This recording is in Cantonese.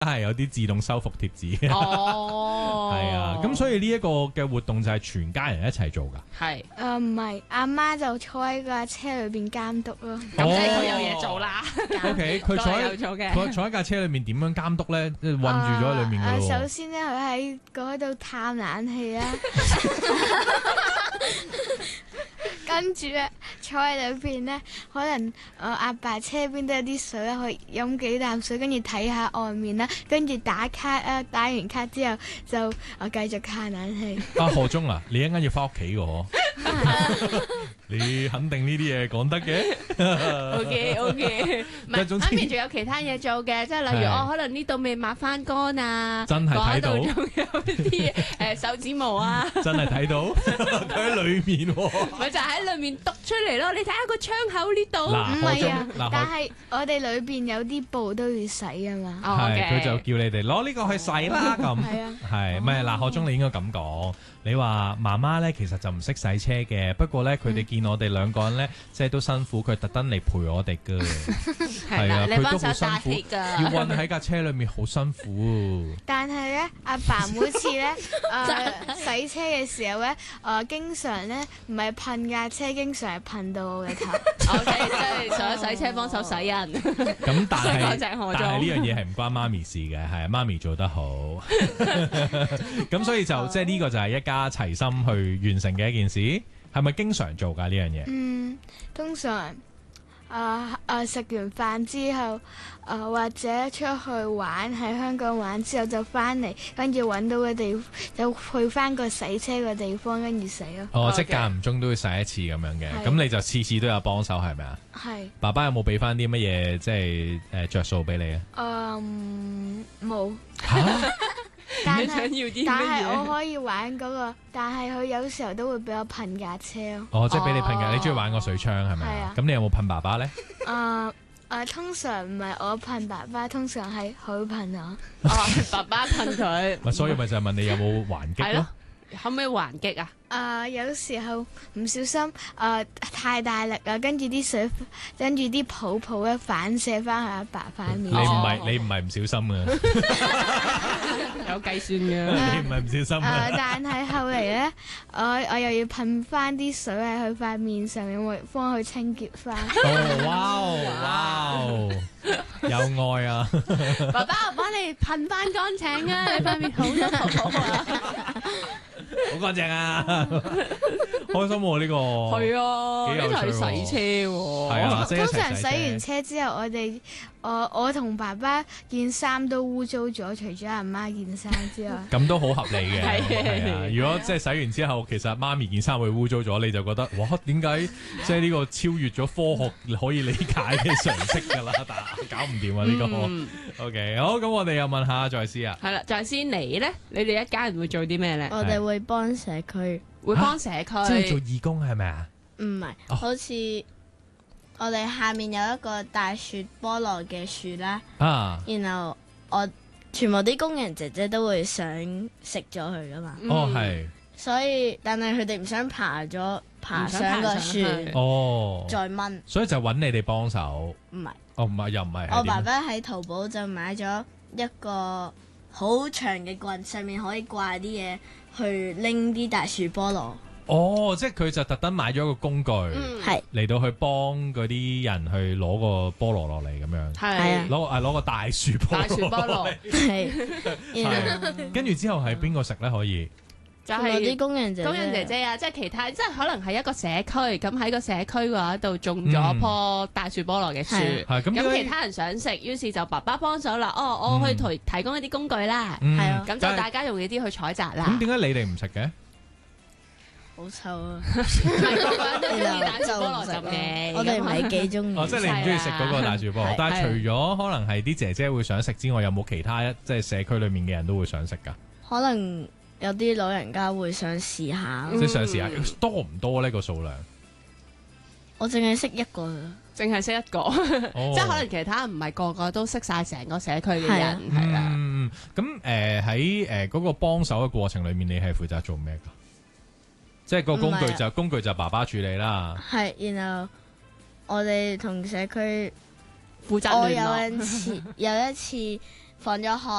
係有啲自動修復貼紙嘅。 哦， 係啊，咁所以呢一個嘅活動就係全家人一齊做㗎。 係唔係，阿媽就坐喺架車裏邊監督咯。 咁即係佢有嘢做啦。 OK，佢都係有做嘅。 佢坐喺架車裏面點樣監督咧？韞住咗喺裏面㗎喎。 首先咧，佢喺嗰度探冷氣啦，跟住咧坐喺裏邊咧，可能阿爸車邊都有啲水啦，去飲幾啖水，跟住睇下外面啦，跟住打卡啊，打完卡之後就繼續嘆冷氣。 何忠啊，你一陣間要翻屋企㗎嗬？你肯定呢啲嘢講得嘅。 OK， 唔係， 總之媽咪仲有其他嘢做嘅，即係例如係我可能呢度未抹翻乾啊， 真係睇到嗰度仲有啲手指毛啊， 真係睇到佢喺裏面喎。 咪就喺裏面篤出嚟咯。你睇下個窗口呢度， 嗱唔係啊何忠嗱， 但係我哋裏邊有啲布都要洗啊嘛。 哦係佢就 ，OK 叫你哋攞呢個去洗啦咁。 係啊， 係咪嗱？何忠你應該咁講，你話媽媽咧其實就唔識洗車嘅，不過咧佢哋見我哋兩個人咧即係都辛苦，佢特登嚟陪我哋㗎。 係啦，你佢幫手都好辛苦打鐵， 要㗎。 韞喺架車裏面好辛苦。 但係咧，阿爸每次咧洗車嘅時候咧，經常咧唔係噴架車，經常係噴到我嘅頭。 OK，即係上咗洗車幫手洗人。 咁但係多謝何忠呢樣嘢係唔關媽咪事嘅，係媽咪做得好。咁所以就即係呢個就係一家齊心去完成嘅一件事，係咪經常做㗎呢樣嘢？ 通常食完飯之後，或者出去玩喺香港玩之後就翻嚟，跟住揾到嘅地就去翻個洗車嘅地方，跟住洗咯。 哦，即係 OK 間唔中都會洗一次咁樣嘅， 係咁你就次次都有幫手係咪啊？ 係爸爸有冇俾翻啲乜嘢即係着數俾你啊？ 冇， 嚇但你想要係啲但係乜嘢？ 我可以玩嗰個，但係佢有時候都會俾我噴架車咯。 哦，即係俾你噴嘅， 哦你中意玩個水槍係咪啊係啊？ 咁你有冇噴爸爸咧？ 通常唔係我噴爸爸，通常係佢噴我。 哦，爸爸噴佢， 咪所以咪就係問你有冇還擊咯係咯？，可唔可以還擊啊？ 有時候唔小心太大力啊，跟住啲水，跟住啲泡泡咧反射翻去阿爸塊面你唔上。 係你唔係唔小心嘅， 有計算嘅。 你唔係唔小心嘅。 但係後嚟咧，我又要噴翻啲水喺佢塊面上面，會幫佢清潔翻。 哦，哇，有愛啊！ 爸爸，我幫你噴翻乾淨啊！你塊面好多泡泡啊！ 好乾淨啊！開心喎呢個。 係啊， 幾有趣喎一齊洗車喎。 係啊，即係一齊通常洗完車。 車之後，我同爸爸件衫都污糟咗，除咗阿媽件衫之外。 咁都好合理嘅， 係係啊！如果即係洗完之後，其實媽咪件衫會污糟咗，你就覺得哇，點解即係呢個超越咗科學可以理解嘅常識㗎啦？但係搞唔掂啊呢個。OK，好，咁我哋又問下在思啊。 係啦，再先你咧，你哋一家人會做啲咩咧？ 我哋會幫社區， 會幫社即係做區。 義工係咪啊？ 唔係， 哦好似我哋下面有一個大樹菠蘿嘅樹啦， 啊， 然後我全部啲工人姐姐都會想食咗佢噶嘛， 哦係， 所以但係佢哋唔想爬上個樹唔想爬上去哦， 再掹， 所以就揾你哋幫手。 唔係， 哦，唔係又唔係。係我爸點啊爸喺淘寶就買咗一個好長嘅棍，上面可以掛啲嘢去拎啲大樹菠蘿， 哦，即係佢就特登買咗個工具係嚟到去幫嗰啲人去攞個菠蘿落嚟咁樣， 係啊攞個大樹菠大樹菠蘿係，然後係跟住之後係邊個食咧？可以就全部啲係工人姐工人姐姐啊，即係其他，即係可能係一個社區，咁喺個社區嗰度種咗棵大樹菠蘿嘅樹。 係係咁點解咁其他人想食，於是就爸爸幫手啦。哦，我去提供一啲工具啦， 嗯係啊咁就但係大家容易啲去採摘啦。 咁點解你哋唔食嘅？ 好臭啊！ 唔係個個人都中意大樹菠蘿浸嘅， 我哋唔係幾中意。 哦，即係你唔中意食嗰個大樹菠蘿係， 但係除咗可能係啲姐姐會想食之外，有冇其他即係社區裡面嘅人都會想食㗎？ 可能有啲老人家會想試下， 即係嘗試下多唔多呢個數量？ 我淨係識一個咋。 淨係識一個， 哦即係可能其他唔係個個都識晒成個社區嘅係啊人，係啦。 咁喺嗰個幫手嘅過程裡面，你係負責做咩㗎？即係個工具唔係工具就爸爸處理啦。 係，然後我哋同社區， 負責我聯絡。 有一次放咗學